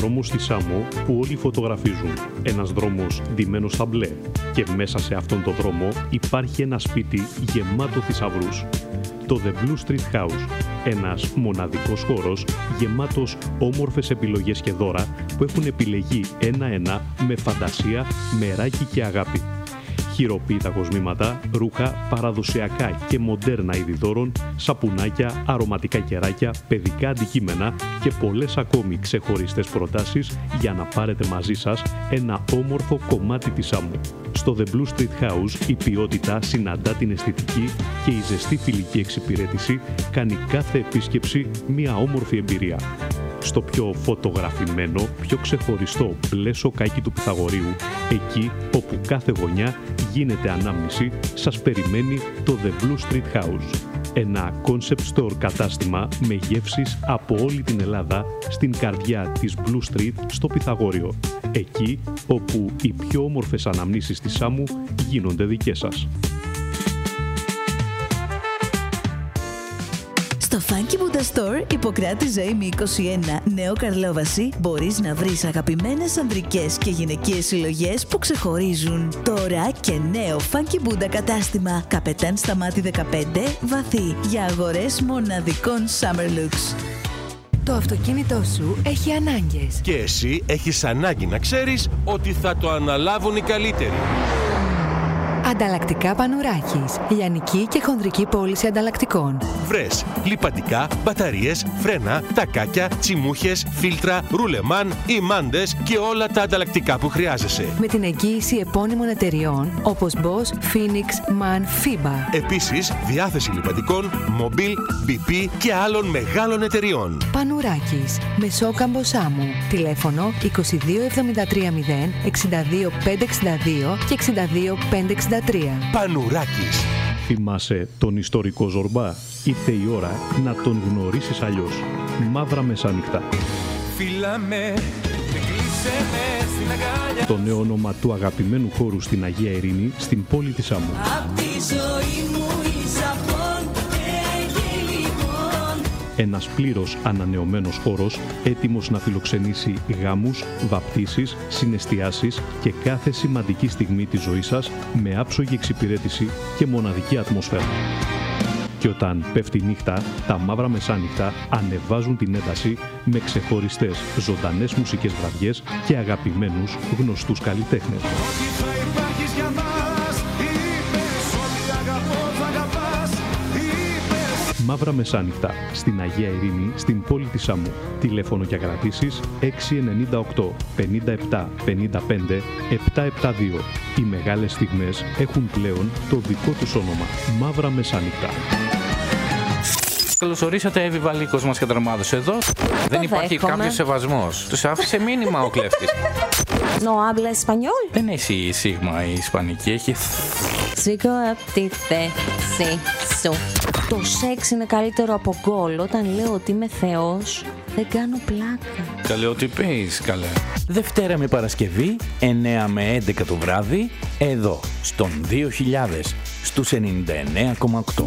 δρόμος στη Σάμο που όλοι φωτογραφίζουν. Ένας δρόμος ντυμένος στα μπλε. Και μέσα σε αυτόν τον δρόμο υπάρχει ένα σπίτι γεμάτο θησαυρούς. Το The Blue Street House. Ένας μοναδικός χώρος γεμάτος όμορφες επιλογές και δώρα που έχουν επιλεγεί ένα-ένα με φαντασία, μεράκι και αγάπη. Χειροποίητα κοσμήματα, ρούχα, παραδοσιακά και μοντέρνα είδη δώρων, σαπουνάκια, αρωματικά κεράκια, παιδικά αντικείμενα και πολλές ακόμη ξεχωριστές προτάσεις για να πάρετε μαζί σας ένα όμορφο κομμάτι της άμμου. Στο The Blue Street House η ποιότητα συναντά την αισθητική και η ζεστή φιλική εξυπηρέτηση κάνει κάθε επίσκεψη μια όμορφη εμπειρία. Στο πιο φωτογραφημένο, πιο ξεχωριστό μπλε σοκάκι του Πυθαγορείου, εκεί όπου κάθε γωνιά γίνεται ανάμνηση, σας περιμένει το The Blue Street House. Ένα concept store κατάστημα με γεύσεις από όλη την Ελλάδα στην καρδιά της Blue Street στο Πυθαγόριο. Εκεί όπου οι πιο όμορφες αναμνήσεις της Σάμου γίνονται δικές σας. Στο Funky Buddha Store, Ιπποκράτη Ζωήμη 21, Νέο Καρλόβαση, μπορείς να βρεις αγαπημένες ανδρικές και γυναικείες συλλογές που ξεχωρίζουν. Τώρα και νέο Funky Buddha κατάστημα, Καπετάν Σταμάτη 15, βαθύ, για αγορές μοναδικών summer looks. Το αυτοκίνητό σου έχει ανάγκες. Και εσύ έχεις ανάγκη να ξέρεις ότι θα το αναλάβουν οι καλύτεροι. Ανταλλακτικά Πανουράκης. Λιανική και χονδρική πώληση ανταλλακτικών. Βρες λιπαντικά, μπαταρίες, φρένα, τακάκια, τσιμούχες, φίλτρα, ρουλεμάν, ημάντες και όλα τα ανταλλακτικά που χρειάζεσαι. Με την εγγύηση επώνυμων εταιριών όπως Bosch, Phoenix, MAN, FIBA. Επίσης, διάθεση λιπαντικών, Mobil, BP και άλλων μεγάλων εταιριών. Πανουράκης. Μεσόκαμπο Σάμου. Τηλέφωνο 22730 62562 και 62563. Πανουράκης. Θυμάσαι τον ιστορικό Ζορμπά? Ήρθε η ώρα να τον γνωρίσεις αλλιώς. Μαύρα Μεσάνυχτα. Το νέο όνομα του αγαπημένου χώρου στην Αγία Ειρήνη, στην πόλη της Σάμου. Ένας πλήρως ανανεωμένος χώρος, έτοιμος να φιλοξενήσει γάμους, βαπτίσεις, συναισθιάσεις και κάθε σημαντική στιγμή της ζωής σας με άψογη εξυπηρέτηση και μοναδική ατμόσφαιρα. Και όταν πέφτει η νύχτα, τα Μαύρα Μεσάνυχτα ανεβάζουν την ένταση με ξεχωριστές ζωντανές μουσικές βραδιές και αγαπημένους γνωστούς καλλιτέχνες. Μαύρα Μεσάνυχτα, στην Αγία Ειρήνη, στην πόλη της Σάμου. Τηλέφωνο για κρατήσεις 698 57 55 772. Οι μεγάλες στιγμές έχουν πλέον το δικό τους όνομα. Μαύρα Μεσάνυχτα. Καλώς ορίσατε, Εύη μας καταρμάδος εδώ. Δεν υπάρχει κάποιος σεβασμός. Τους άφησε μήνυμα ο κλέφτης. No habla español. Δεν έχει σίγμα η ισπανική, έχει... Σήκω απ' τη θέση σου. Το σεξ είναι καλύτερο από γκολ. Όταν λέω ότι είμαι θεός, δεν κάνω πλάκα. Καλέ, ό,τι πεις, καλέ. Δευτέρα με Παρασκευή, 9 με 11 το βράδυ, εδώ, στον 2000, στους 99,8.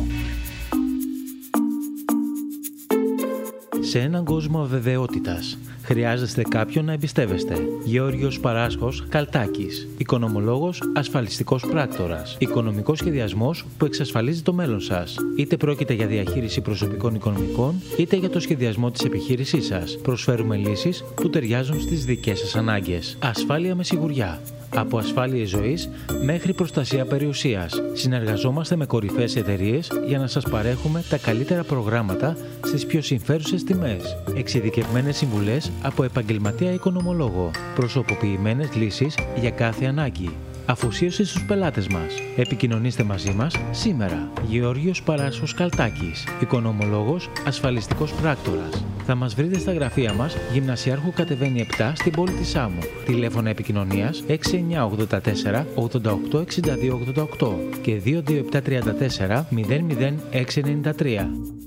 Σε έναν κόσμο αβεβαιότητας, χρειάζεστε κάποιον να εμπιστεύεστε. Γεώργιος Παράσχος Καλτάκης. Οικονομολόγος, ασφαλιστικός πράκτορας. Οικονομικός σχεδιασμός που εξασφαλίζει το μέλλον σας. Είτε πρόκειται για διαχείριση προσωπικών οικονομικών, είτε για το σχεδιασμό της επιχείρησής σας. Προσφέρουμε λύσεις που ταιριάζουν στις δικές σας ανάγκες. Ασφάλεια με σιγουριά. Από ασφάλειες ζωής μέχρι προστασία περιουσίας. Συνεργαζόμαστε με κορυφαίες εταιρείες για να σας παρέχουμε τα καλύτερα προγράμματα στις πιο συμφέρουσες τιμές. Εξειδικευμένες συμβουλές από επαγγελματία οικονομολόγο. Προσωποποιημένες λύσεις για κάθε ανάγκη. Αφοσίωση στους πελάτες μας. Επικοινωνήστε μαζί μας σήμερα. Γεώργιος Παράσχος Καλτάκης. Οικονομολόγος, ασφαλιστικός πράκτορας. Θα μας βρείτε στα γραφεία μας, Γυμνασιάρχου κατεβαίνει 7 στην πόλη της Σάμου. Τηλέφωνα επικοινωνίας 6984 88 62 88 και 22734 00693.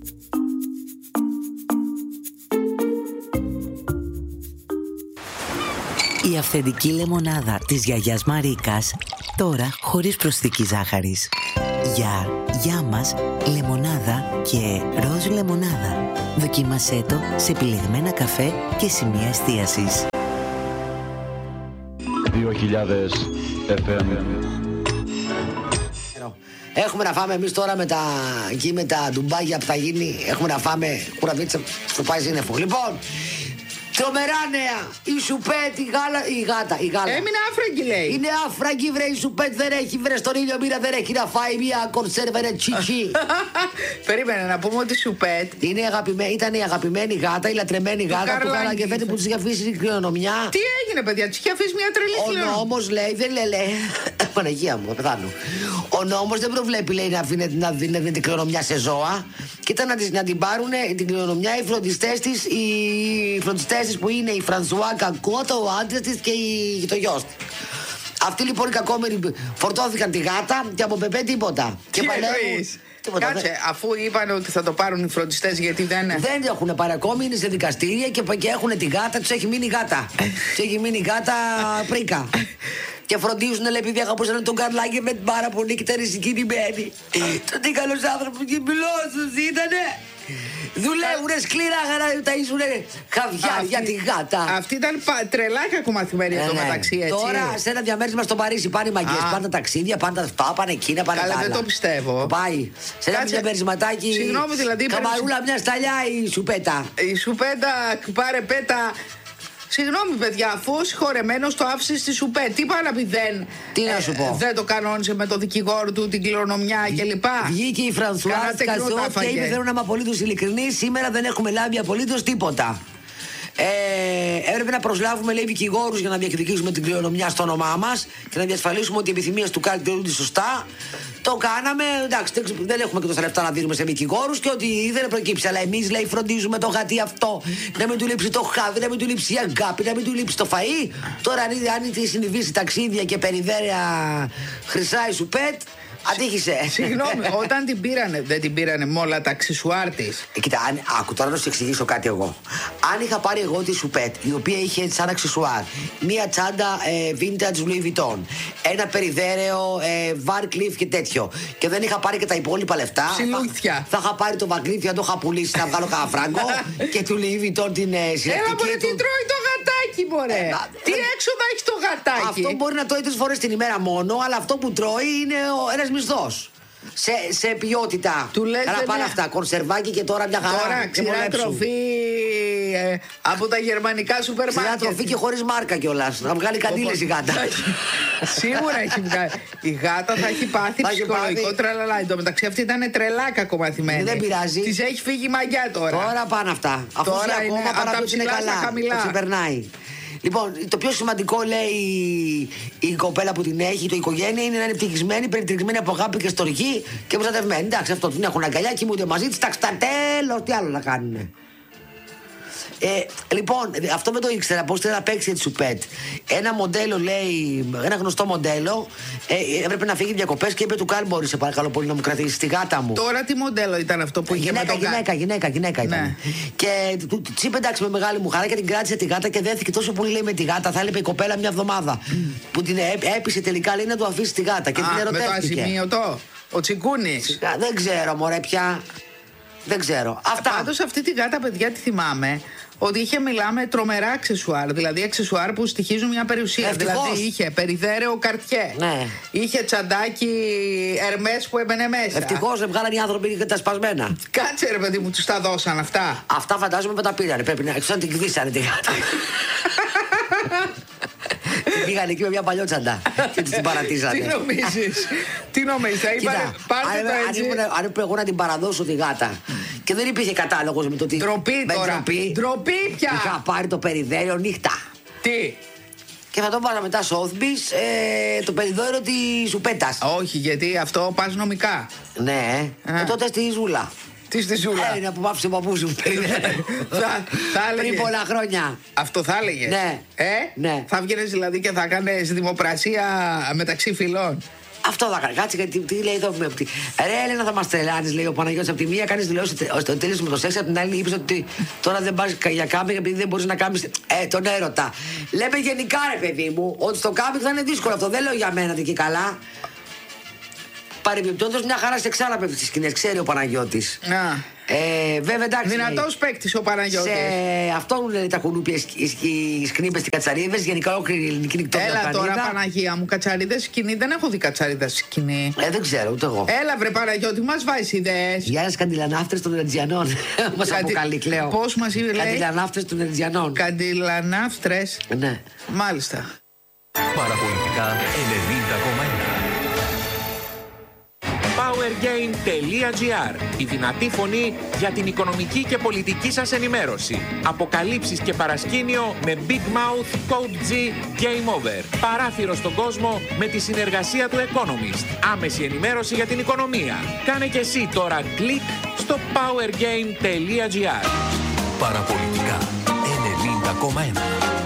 Η αυθεντική λεμονάδα της γιαγιάς Μαρίκας, τώρα χωρίς προσθήκη ζάχαρης. Για μας, λεμονάδα και ροζ λεμονάδα. Δοκίμασέ το σε επιλεγμένα καφέ και σημεία εστίασης. 2000 FM. Έχουμε να φάμε εμείς τώρα με τα ντουμπάγια που θα γίνει. Έχουμε να φάμε κουραβίτσα στο πάει σύννεφο. Λοιπόν, τρομερά νέα. Η Σουπέτ, η γάτα. Έμεινε άφραγγι, λέει. Είναι άφραγγι, βρε. Η Σουπέτ δεν έχει, βρε, στον ήλιο μοίρα δεν έχει να φάει μια κονσέρβα, ρε τσίτσι. Περίμενε να πούμε ότι η Σουπέτ ήταν η αγαπημένη γάτα, η λατρεμένη γάτα του Καραγκεφέτη που της είχε αφήσει η κληρονομιά. Τι έγινε, παιδιά, της είχε αφήσει μια τρελή κληρονομιά. Ο νόμος λέει, δεν λέει. Παναγία μου, θα πεθάνω. Ο νόμος δεν προβλέπει, λέει, να δίνει την κληρονομιά σε ζώα. Και ήταν να την πάρουν την κληρονομιά οι φροντιστές της που είναι η Φρανσουά Κακότα, ο άντρας της και το γιος της. Αυτοί λοιπόν οι κακόμενοι φορτώθηκαν τη γάτα και από πεπέ τίποτα. Τι εννοείς? Κάτσε, αφού είπαν ότι θα το πάρουν οι φροντιστές, γιατί δεν έχουν πάρει ακόμη, είναι σε δικαστήρια και έχουν τη γάτα, τους έχει μείνει γάτα. Τους έχει μείνει γάτα πρίκα. Και φροντίζουν, λέει, επειδή αγαπούσαν τον Καρλάκη με την πάρα πολύ και ήταν συγκινημένοι. Τον τι καλός άνθρωπος και μιλώσους ήτανε. Δουλεύουνε σκληρά για να ταΐσουνε χαβιά για τη γάτα. Αυτή ήταν τρελά κακομαθημένη εδώ μεταξύ, έτσι. Τώρα σε ένα διαμέρισμα στο Παρίσι πάνε οι μαγκές, πάνε τα ταξίδια, πάνε τα αυτά, πάνε εκείνα, πάνε τα άλλα. Καλά, δεν το πιστεύω. Πάει. Σε ένα διαμερισματάκι. Συγγνώμη, δηλαδή. Καμαρούλα μια σταλιά η Σουπέτα. Η Σουπέτα πάρε πέτα. Συγγνώμη, παιδιά, αφού ο συγχωρεμένος το άφησε στη Σουπέτ, τι πάει να πει δεν το κανόνισε με το δικηγόρο του την κληρονομιά κλπ. Βγήκε η Φρανσουά Κασό και είπε: θέλω να είμαι απολύτως ειλικρινής, σήμερα δεν έχουμε λάβει απολύτως τίποτα. Έπρεπε να προσλάβουμε, λέει, δικηγόρους για να διεκδικήσουμε την κληρονομιά στο όνομά μας και να διασφαλίσουμε ότι οι επιθυμίες του Κάρλ τελούνται σωστά. Το κάναμε, εντάξει, δεν έχουμε και τόσα λεφτά να δίνουμε σε δικηγόρους και ότι δεν προκύψει. Αλλά εμείς, λέει, φροντίζουμε το γατί αυτό να μην του λείψει το χάδι, να μην του λείψει η αγάπη, να μην του λείψει το φαΐ. Τώρα, αν τη συνηθίσει ταξίδια και περιδέρια χρυσά η Σουπέτ, ατύχησε. Συγγνώμη, όταν την πήρανε, δεν την πήρανε με όλα τα αξεσουάρ της? Κοίτα, άκου τώρα να σου εξηγήσω κάτι εγώ. Αν είχα πάρει εγώ τη Σουπέτ, η οποία είχε σαν αξεσουάρ μία τσάντα vintage Louis Vuitton, ένα περιδέρεο Van Cleef και τέτοιο, και δεν είχα πάρει και τα υπόλοιπα λεφτά, θα είχα πάρει το Van Cleef και θα το είχα πουλήσει να βγάλω κανένα φράγκο και του Louis Vuitton την συλλεκτική. Έλα, μπορεί, τι τρώει το γατάκι, μωρέ. Τι έξοδα έχει το γατάκι? Αυτό μπορεί να τρώει 3 φορές την ημέρα μόνο, αλλά αυτό που τρώει είναι ένας μισθός. Σε ποιότητα. Του λες πάνε αυτά, κονσερβάκι και τώρα μια χαρά. Τώρα ξηρά τροφή από τα γερμανικά σούπερ μάρκετ. Ξηρά τροφή και χωρίς μάρκα κιόλας. Να βγάλει καντήλες η γάτα. Σίγουρα έχει βγάλει. Η γάτα θα έχει πάθει ψυχολογικό τραλαλά. Εν τω μεταξύ αυτή ήταν τρελά κακομαθημένη. Δεν πειράζει. Της έχει φύγει η μαγιά τώρα. Τώρα πάνε αυτά. Αφού τώρα ακόμα παραπέμπει είναι καλά. Το ξεπερνάει. Λοιπόν, το πιο σημαντικό, λέει η κοπέλα που την έχει, το οικογένεια, είναι να είναι ευτυχισμένη, περιτριγμένη από αγάπη και στοργή και προστατευμένη. Εντάξει, αυτό την έχουν αγκαλιά, κοιμούνται μαζί τη. Εντάξει, τα τέλος, τι άλλο να κάνουνε. Λοιπόν, αυτό δεν το ήξερα. Πώς θέλει να παίξει τη Σουπέτ. Ένα μοντέλο, λέει, ένα γνωστό μοντέλο, έπρεπε να φύγει διακοπές και είπε του Κάρλ: μπορεί, σε παρακαλώ πολύ, να μου κρατήσει τη γάτα μου. Τώρα τι μοντέλο ήταν αυτό που είχε με τον γυναίκα ήταν. Ναι. Και της είπε: εντάξει, με μεγάλη μου χαρά, και την κράτησε τη γάτα και δέθηκε τόσο πολύ, λέει, με τη γάτα. Θα έλειπε η κοπέλα μια εβδομάδα. Που την έπεισε τελικά, λέει, να του αφήσει τη γάτα. Και την ερωτεύτηκε. Με το ασημείωτο, ο Τσιγκούνης. Δεν ξέρω, μωρέ, πια. Δεν ξέρω. Αυτά. Πάντως αυτή τη γάτα, παιδιά, τη θυμάμαι ότι είχε, μιλάμε, τρομερά αξεσουάρ. Δηλαδή αξεσουάρ που στοιχίζουν μια περιουσία. Ευτυχώς. Δηλαδή είχε περιδέρεο καρτιέ. Ναι. Είχε τσαντάκι Ερμές που έμπαινε μέσα. Ευτυχώς δεν βγάλαν οι άνθρωποι και τα σπασμένα. Κάτσε, ρε παιδί μου, τους τα δώσαν αυτά. Αυτά φαντάζομαι τα πήρανε. Πρέπει να την κδίσανε τη γάτα. Πήγαν εκεί με μια παλιότσαντα και τους την παρατήσανε. Τι νομίζεις? Τι νομίζεις? Θα είπανε πάρτε το έτσι. Αν έπρεπε εγώ να την παραδώσω τη γάτα και δεν υπήρχε κατάλογος με το τι. Ντροπή τώρα. Ντροπή πια. Είχα πάρει το περιδέρεο νύχτα. Τι? Και θα το βάλα μετά Σόθμπις, το περιδέρεο της Σουπέτας. Όχι, γιατί αυτό πας νομικά. Ναι, τότε στη Ζούλα. Τι στη Ζούλα? Είναι που μ' άφησε ο παππούς μου πριν πολλά χρόνια. Αυτό θα έλεγες? Ναι. Ναι. Θα βγαίνεις δηλαδή και θα κάνεις δημοπρασία μεταξύ φυλών? Αυτό θα κάνει. Κάτσε, γιατί τι λέει εδώ. Ρε Έλενα, θα μας τρελάνεις, λέει ο Παναγιώτης. Από τη μία κάνεις δηλώσεις στο τέλος με το σεξ, από την άλλη είπες ότι τώρα δεν πας για κάμπινγκ επειδή δεν μπορείς να κάνεις τον έρωτα. Λέμε γενικά, ρε παιδί μου, ότι στο κάμπινγκ θα είναι δύσκολο αυτό. Δεν λέω για μένα και καλά. Παρεμπιπτόντως, μια χαρά σε ξάραπευε στις σκηνές, ξέρει ο Παναγιώτης. Βέβαια, εντάξει. Δυνατός παίκτης ο Παναγιώτης. Σε αυτόν λένε τα κουνούπια, οι σκνήπες και κατσαρίδες, γενικά όλη η ελληνική νυχτόπια. Έλα τώρα, Παναγία μου, κατσαρίδες σκηνή. Δεν έχω δει κατσαρίδες σκηνή. Δεν ξέρω, ούτε εγώ. Έλα, βρε Παναγιώτη, μας βάζεις ιδέες. Γιάννης Καντιλανάφτρες των Ερτζιανών. Μας αποκαλεί, Κλέο. Πώς μας είπε, λέει? Καντιλανάφτρες των Ερτζιανών. Καντιλανάφτρες. Ναι. Μάλιστα. Παραπολιτικά 90,1. Powergame.gr. Η δυνατή φωνή για την οικονομική και πολιτική σας ενημέρωση. Αποκαλύψεις και παρασκήνιο με Big Mouth, Code G, Game Over. Παράθυρο στον κόσμο με τη συνεργασία του Economist. Άμεση ενημέρωση για την οικονομία. Κάνε και εσύ τώρα κλικ στο Powergame.gr. Παραπολιτικά 90,1.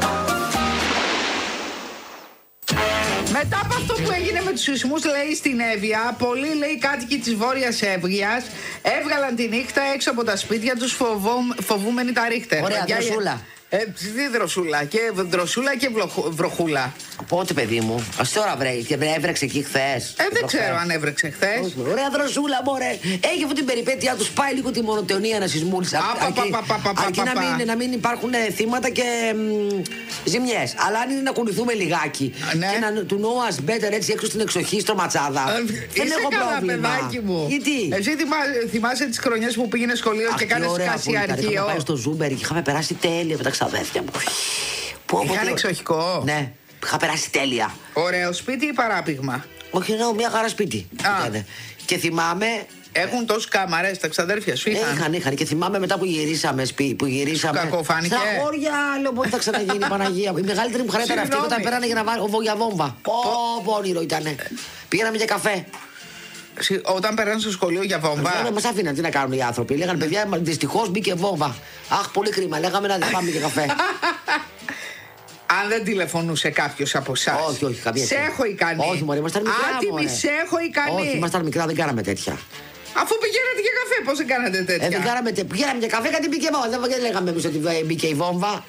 Μετά από αυτό που έγινε με τους σεισμούς, λέει, στην Εύβοια, πολλοί, λέει, κάτοικοι της Βόρειας Εύβοιας έβγαλαν τη νύχτα έξω από τα σπίτια τους φοβούμενοι τα ρίχτερ. Ωραία, δροσούλα. Τι δροσούλα, και δροσούλα και βροχούλα. Πότε, παιδί μου, ας τώρα έβρεξε εκεί χθες. Δεν ξέρω αν έβρεξε χθες. Ωραία, δροσούλα, μωρέ. Έχει αυτή την περιπέτειά του, πάει λίγο τη μονοτεωνία ένα σεισμούλης. Αρκεί να μην υπάρχουν θύματα και ζημιές. Αλλά αν είναι να κουνηθούμε λιγάκι και να του know us better έτσι έξω στην εξοχή, στο ματσάδα. Δεν έχω πρόβλημα. Παιδάκι μου. Γιατί? Εσύ θυμάσαι τις χρονιές που πήγαινε σχολείο και κάνεις κασιαρχείο? Είχαμε πάει στο Ζούμπερ και είχαμε περάσει τέλεια με τα ξαδέρφια μου. Είχαν εξοχικό? Ναι, είχα περάσει τέλεια. Ωραίο σπίτι ή παράπηγμα? Όχι, ναι, μια χαρά σπίτι. Και θυμάμαι. Έχουν τόσες κάμαρες τα ξαδέρφια σου? Είχαν. Και θυμάμαι μετά που γυρίσαμε. Κακοφάνηκε. Στα χώρια, λέω πότε θα ξαναγίνει η Παναγία μου. Η μεγαλύτερη μου χαρά ήταν αυτή όταν πέρανε για να βάλω για βόμβα. Όνειρο ήτανε. Πήγαμε για καφέ. Όταν περάσαν στο σχολείο για βόμβα. Δεν μας άφηναν, τι να κάνουν οι άνθρωποι. Λέγανε, παιδιά, δυστυχώς μπήκε βόμβα. Αχ, πολύ κρίμα. Λέγαμε να πάμε για καφέ. Αν δεν τηλεφωνούσε κάποιος από εσάς. Όχι, καμία. Σε έχω ικανή. Όχι, μωρέ, ήμασταν μικρά. Άτιμη, σε έχω ικανή. Όχι, ήμασταν μικρά, δεν κάναμε τέτοια. Αφού πηγαίνατε για καφέ, πώς δεν κάνατε τέτοια? Δεν κάναμε τέτοια. Πηγαίναμε για καφέ, κάτι μπήκε βόμβα. Δεν λέγαμε εμείς ότι μπήκε η βόμβα.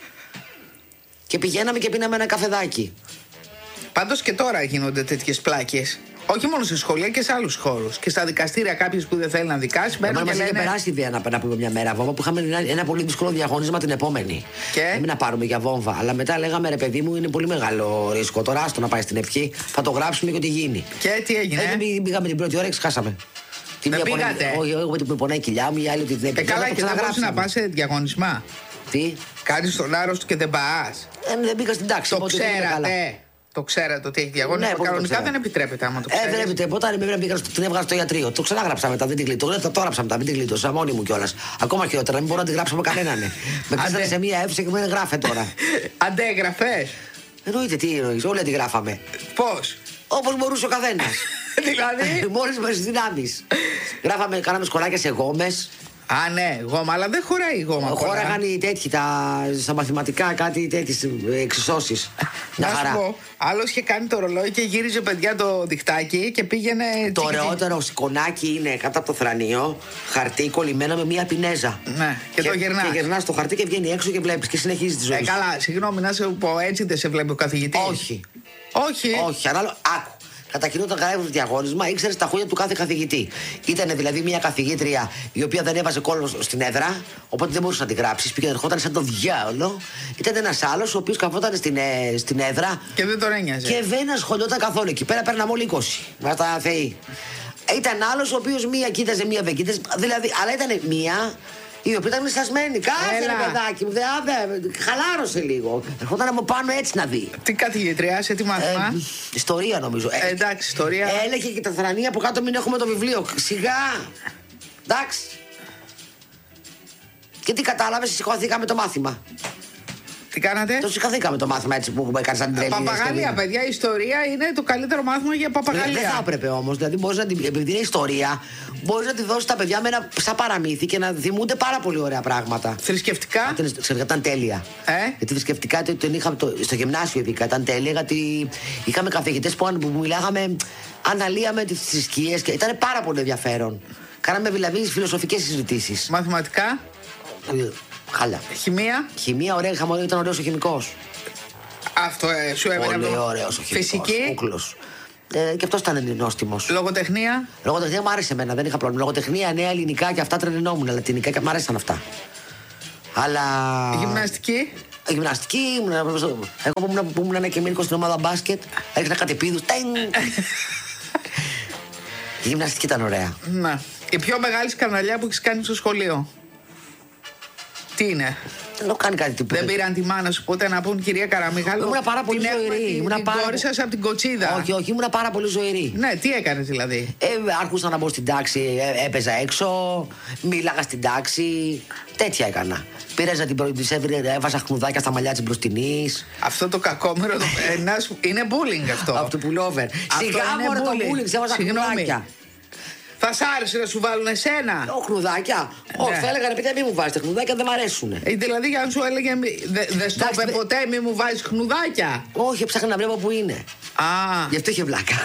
Και πηγαίναμε και πίναμε ένα καφεδάκι. Πάντως και τώρα γίνονται τέτοιες πλάκες. Όχι μόνο σε σχολεία και σε άλλους χώρους. Και στα δικαστήρια, κάποιος που δεν θέλει να δικάσει, μπαίνουν και λένε. Μας είχε περάσει η ιδέα να πούμε μια μέρα βόμβα που είχαμε ένα πολύ δύσκολο διαγωνίσμα την επόμενη. Και να πάρουμε για βόμβα. Αλλά μετά λέγαμε, ρε παιδί μου, είναι πολύ μεγάλο ρίσκο. Τώρα άστο να πάει στην ευχή, θα το γράψουμε και ό,τι γίνει. Και τι έγινε? Πήγαμε την πρώτη ώρα και ξεχάσαμε. Δεν πήγατε? Όχι, εγώ που πονάει η κοιλιά μου, η άλλη ότι δεν πήγε. Καλά, και δεν μπορείς να πας σε διαγωνισμά? Τι? Κάνεις τον άρρωστο και δεν πας? Δεν πήγα στην τάξη. Το ξέρατε? Το ξέρατε ότι έχει διαγωνισμό? Ναι, κανονικά δεν επιτρέπεται άμα το ξέρεις. Δεν επιτρέπεται. Όταν την έβγαλα στο ιατρείο, το ξανάγραψα μετά, δεν την γλίτωσα. Το έγραψα μετά, δεν την γλίτωσα μόνη μου κιόλας. Ακόμα χειρότερα, μην μπορώ να την γράψω με κανέναν. Με κλείσανε σε μία αίθουσα και μου δεν γράφε τώρα. Αντέγραφες? Εννοείται, τι εννοείς, όλοι τη γράφαμε. Πώς? Όπως μπορούσε ο καθένας. Δηλαδή? Μόλις με τις δυνάμεις. Γράφαμε, κάναμε σκολάκια σε γόμες. Α, ναι, γόμα, αλλά δεν χωράει η γόμα. Χώραγαν οι τέτοιοι, στα μαθηματικά, κάτι τέτοιες εξισώσεις. Να σου πω, άλλος είχε κάνει το ρολόι και γύριζε, παιδιά, το διχτάκι και πήγαινε. Το ωραιότερο σηκωνάκι είναι κάτω από το θρανίο, χαρτί κολλημένο με μία πινέζα. Ναι, και το γυρνάς. Και γυρνάς το χαρτί και βγαίνει έξω και βλέπεις και συνεχίζει τη ζωή. Καλά, συγγνώμη, να σε πω, έτσι δεν σε βλέπει ο καθηγητής? Όχι. Όχι, ανάλογα. Άκου. Κατά κοινό, όταν γράφει το διαγώνισμα, ήξερε τα χώρια του κάθε καθηγητή. Ήταν δηλαδή μια καθηγήτρια η οποία δεν έβαζε κόλλο στην έδρα, οπότε δεν μπορούσε να τη γράψει. Πήγε, ερχόταν σαν το διάολο. Ήταν ένα άλλο ο οποίο καθόταν στην έδρα. Και δεν τον ένοιαζε. Και δεν ασχολιόταν καθόλου. Εκεί πέρα παίρναμε όλοι 20. Βάστα θεοί. Ήταν άλλο ο οποίο μία κοίταζε, μία δεν κοίταζε. Δηλαδή, αλλά ήταν μία η οποία ήταν μισθασμένη. Κάτσε ρε παιδάκι μου, χαλάρωσε λίγο. Ερχόταν από πάνω έτσι να δει. Τι καθηγήτρια, σε τι μάθημα? Ιστορία νομίζω. Εντάξει, ιστορία. Έλεγε και τα θρανία από κάτω μην έχουμε το βιβλίο. Σιγά. Εντάξει. Και τι κατάλαβες, σηκώθηκαμε το μάθημα. Τι κάνατε? Το σηκωθήκαμε το μάθημα έτσι που έκανε σαν την τρέλη. Παπαγάλια, παιδιά, η ιστορία είναι το καλύτερο μάθημα για παπαγάλια. Δεν θα έπρεπε όμως. Δηλαδή, μπορείς να την. Επειδή είναι ιστορία, μπορείς να τη δώσεις στα παιδιά με ένα σαν παραμύθι και να θυμούνται πάρα πολύ ωραία πράγματα. Θρησκευτικά. Ήταν τέλεια. Γιατί θρησκευτικά την είχαμε στο γυμνάσιο, ειδικά ήταν τέλεια. Γιατί είχαμε καθηγητές που μιλάγαμε, αναλύαμε τις θρησκείες και ήταν πάρα πολύ ενδιαφέρον. Κάναμε δηλαδή φιλοσοφικές συζητήσεις. Μαθηματικά. Χάλια. Χημεία. Χημεία, ωραία, ήταν ωραίος ο χημικός. Αυτό σου έμενε. Πολύ ωραίος ο χημικός. Φυσική. Κούκλος. Και αυτό ήταν νόστιμος. Λογοτεχνία. Λογοτεχνία μου άρεσε εμένα, δεν είχα πρόβλημα. Λογοτεχνία, νέα ελληνικά και αυτά τρελαινόμουν. Λατινικά και μου άρεσαν αυτά. Αλλά. Γυμναστική. Γυμναστική, εγώ που ήμουν και μήνυκο στην ομάδα μπάσκετ, έριχνα κατεπίδους. Η γυμναστική ήταν ωραία. Να. Η πιο μεγάλη σκανδαλιά που έχεις κάνει στο σχολείο. Τι είναι? Δεν έχω κάνει κάτι τίποτα. Δεν πήραν τη μάνα σου ποτέ να πούν, κυρία Καραμιχάλου? Ήμουν πάρα πολύ ζωηρή. Την κόρη σας από την Κοτσίδα. Όχι, ήμουν πάρα πολύ ζωηρή. Ναι, τι έκανες δηλαδή? Άρχισα να μπω στην τάξη, έπαιζα έξω, μίλαγα στην τάξη. Τέτοια έκανα. Πήραζα την πρώτη της, έβαζα χνουδάκια στα μαλλιά της μπροστινής. Αυτό το κακόμερο είναι bullying αυτό. Από το pullover. Σιγά μωρέ το bullying, έβαζα χνουδάκια. Θα σ' άρεσε να σου βάλουν εσένα? Χνουδάκια. Όχι, θα έλεγαν παιδιά μη μου βάζετε χνουδάκια, δεν μ' αρέσουν. Δηλαδή αν σου έλεγε δεν στο είπε ποτέ μη μου βάζεις χνουδάκια? Όχι, έψαχνα να βλέπω που είναι. Γι' αυτό είχε βλάκα.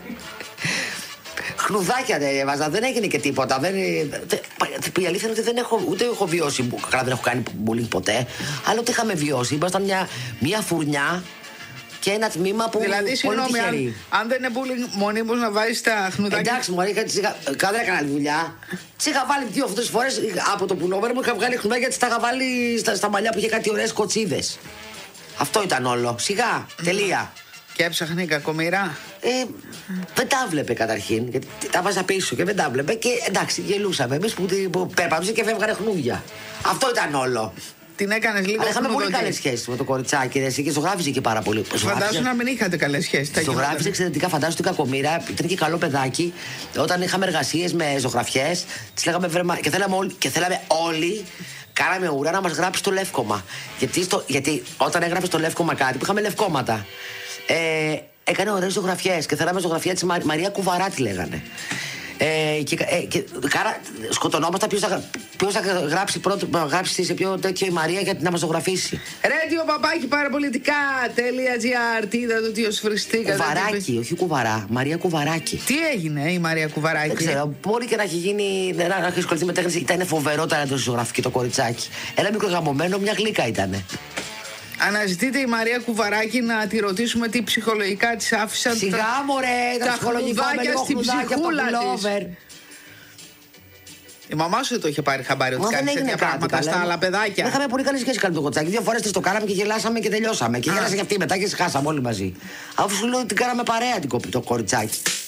Χνουδάκια δεν έβαζα, δεν έγινε και τίποτα. Η αλήθεια είναι ότι ούτε έχω βιώσει, καλά δεν έχω κάνει bullying ποτέ, αλλά ούτε είχαμε βιώσει. Ήμασταν μια φουρνιά και ένα τμήμα που. Δηλαδή, συγγνώμη, αν δεν είναι bullying μονίμως να βάζεις τα χνουδάκια. Εντάξει, μωρέ, δεν έκανα τη δουλειά. Τι είχα βάλει 2-3 φορές από το πουλόβερ μου, είχα βγάλει χνουδάκια, τις τα είχα βάλει στα μαλλιά που είχε κάτι ωραίες κοτσίδες. Αυτό ήταν όλο. Σιγά, τελεία. Και έψαχνε η κακομοίρα. Δεν τα βλέπε καταρχήν. Γιατί τα βάζα πίσω και δεν τα βλέπε. Και εντάξει, γελούσαμε. Εμείς που περπατούσε και φεύγανε χνούδια. Αυτό ήταν όλο. Την έκανες λίγο. Αλλά είχαμε πολύ καλές σχέσεις με το κοριτσάκι. Και ζωγράφιζε και πάρα πολύ. Φαντάζομαι να μην είχατε καλές σχέσεις. Ζωγράφιζε εξαιρετικά. Φαντάζομαι την κακομοίρα. Ήταν και καλό παιδάκι. Όταν είχαμε εργασίες με ζωγραφιές, τις λέγαμε βρέμα. Και θέλαμε όλοι. Κάναμε ουρά να μας γράψει το λεύκομα. Γιατί όταν έγραφε στο λεύκομα κάτι, που είχαμε λευκόματα, έκανε ωραίες ζωγραφιές και θέλαμε ζωγραφιά της Μαρία Κουβαρά, τη λέγανε. Σκοτωνόμασταν ποιος θα γράψει σε πιο τέτοιο η Μαρία για να μας ζωγραφίσει. Radio παπάκι παραπολιτικά.gr. Τι είδατε ότι ως φριστήκατε? Κουβαράκι, όχι Κουβαρά. Μαρία Κουβαράκι. Τι έγινε η Μαρία Κουβαράκι? Δεν ξέρω. Μπορεί και να έχει γίνει. Να έχει ασχοληθεί με τέχνη. Ήταν φοβερό ταλέντο ζωγραφική το κοριτσάκι. Ένα μικρογαμωμένο, μια γλύκα ήτανε. Αναζητείτε η Μαρία Κουβαράκη να τη ρωτήσουμε τι ψυχολογικά της άφησαν. Σιγά μωρέ, τα χνουδάκια στην ψυχούλα της. Η μαμά σου δεν το είχε πάρει χαμπάρι ότι κάνει τέτοια πράγματα στα άλλα παιδάκια? Είχαμε πολύ καλή σχέση με το κοτσάκι. 2 φορές της το κάναμε και γελάσαμε και τελειώσαμε. Και γέλασε και αυτή μετά και χάσαμε όλοι μαζί. Αφού σου λέω ότι κάναμε παρέα το κοριτσάκι.